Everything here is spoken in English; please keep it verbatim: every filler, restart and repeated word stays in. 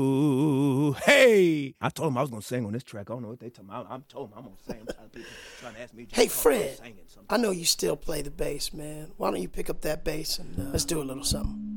Ooh, hey! I told him I was gonna sing on this track. I don't know what they told me. I, I told them I'm gonna sing. I'm trying, people trying to ask me. Hey, Fred, I know you still play the bass, man. Why don't you pick up that bass and uh, let's do a little something?